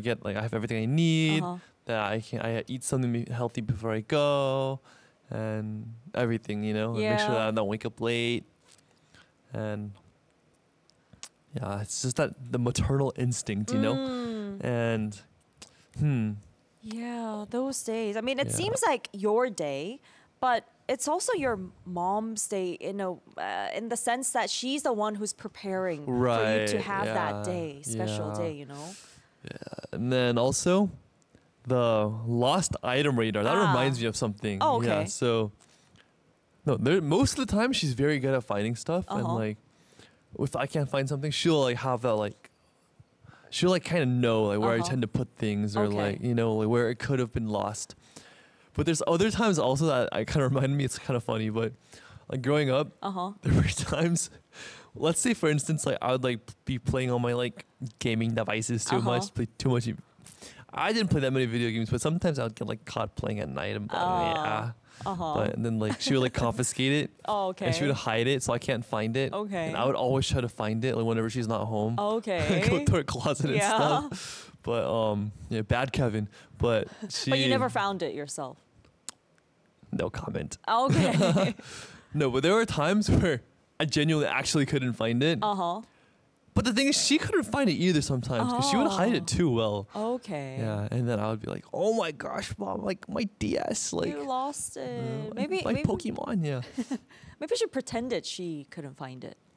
I have everything I need. Uh-huh. That I eat something healthy before I go, and everything. Make sure that Yeah. I don't wake up late, and yeah, it's just that the maternal instinct, Mm. and hmm, Yeah, those days. I mean, it yeah, seems like your day, but it's also your mom's day in the sense that she's the one who's preparing for you to right, have that yeah, day, special yeah, day. and then also the lost item radar. That reminds Ah. me of something. Oh, Yeah, okay. so no, most of the time she's very good at finding stuff, and Uh-huh. if I can't find something, she'll have that she'll kind of know where I Uh-huh. tend to put things, or Okay. where it could have been lost. But there's other times also that I kind of remind me. It's kind of funny, but growing up, Uh-huh. there were times. Let's say, for instance, I would be playing on my gaming devices too Uh-huh. much, play too much. I didn't play that many video games, but sometimes I would get caught playing at night, and yeah. Uh-huh. But and then she would confiscate it. Oh, okay. And she would hide it so I can't find it. Okay. And I would always try to find it whenever she's not home. Okay. Go to her closet and Yeah. stuff. But yeah, bad Kevin. But she But you never found it yourself. no comment. Okay. No, but there were times where I genuinely actually couldn't find it. Uh-huh. But the thing is, she couldn't find it either sometimes because she would hide it too well. Okay. Yeah, and then I would be like, "Oh my gosh, mom! My DS, You lost it. Maybe my Pokemon." Yeah. maybe she pretended she couldn't find it.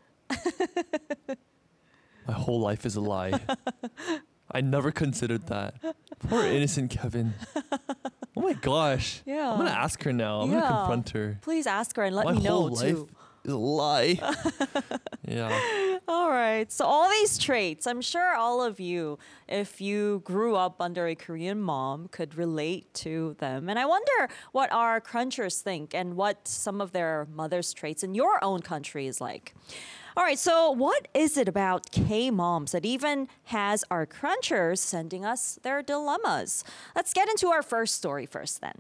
My whole life is a lie. I never considered that. Poor innocent Kevin. Oh my gosh. Yeah. I'm gonna ask her now. I'm gonna confront her. Please ask her and let My me know whole life too. is a lie. Yeah. All right. So all these traits, I'm sure all of you, if you grew up under a Korean mom, could relate to them. And I wonder what our crunchers think and what some of their mother's traits in your own country is like. All right, so what is it about K-moms that even has our crunchers sending us their dilemmas? Let's get into our first story first then.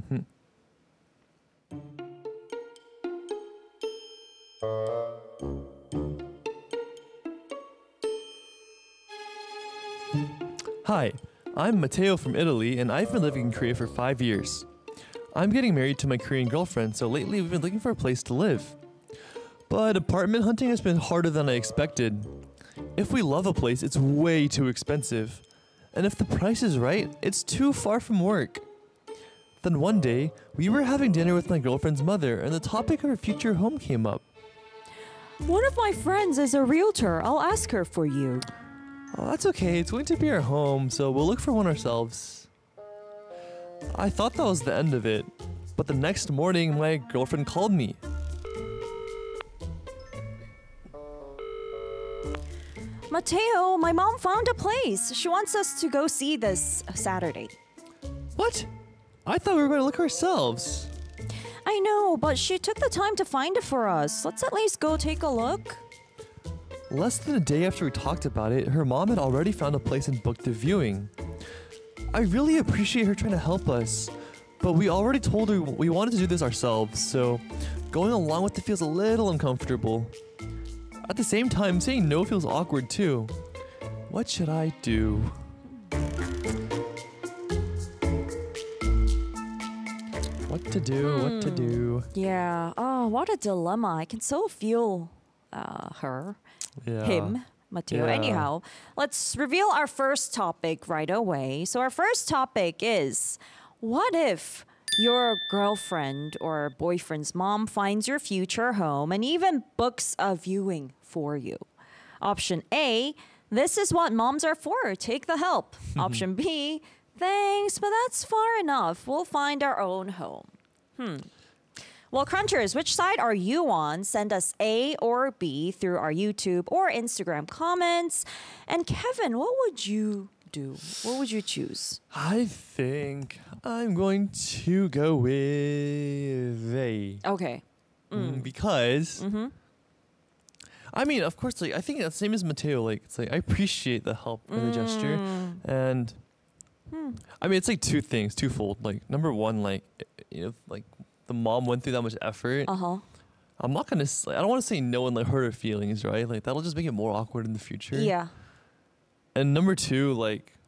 Hi, I'm Matteo from Italy, and I've been living in Korea for 5 years. I'm getting married to my Korean girlfriend, so lately we've been looking for a place to live. But apartment hunting has been harder than I expected. If we love a place, it's way too expensive. And if the price is right, it's too far from work. Then one day, we were having dinner with my girlfriend's mother, and the topic of her future home came up. One of my friends is a realtor. I'll ask her for you. Oh, that's okay, it's going to be our home, so we'll look for one ourselves. I thought that was the end of it, but the next morning, my girlfriend called me. Mateo, my mom found a place. She wants us to go see this Saturday. What? I thought we were going to look ourselves. I know, but she took the time to find it for us. Let's at least go take a look. Less than a day after we talked about it, her mom had already found a place and booked the viewing. I really appreciate her trying to help us, but we already told her we wanted to do this ourselves, so going along with it feels a little uncomfortable. At the same time, saying no feels awkward too. What should I do? What to do, what to do. Yeah. Oh, what a dilemma. I can so feel her, Yeah. him, Mateo. Yeah. Anyhow, let's reveal our first topic right away. So, our first topic is what if your girlfriend or boyfriend's mom finds your future home and even books a viewing for you? Option A, this is what moms are for. Take the help. Option B, thanks, but that's far enough. We'll find our own home. Well, Crunchers, which side are you on? Send us A or B through our YouTube or Instagram comments. And Kevin, what would you do? What would you choose? I think I'm going to go with A. Okay. Because I mean, of course, I think that's the same as Mateo. It's I appreciate the help and the gesture, and I mean, it's twofold. Number one, the mom went through that much effort. Uh-huh. I'm not gonna. I don't want to say no and hurt her feelings, right? That'll just make it more awkward in the future. Yeah. And number two,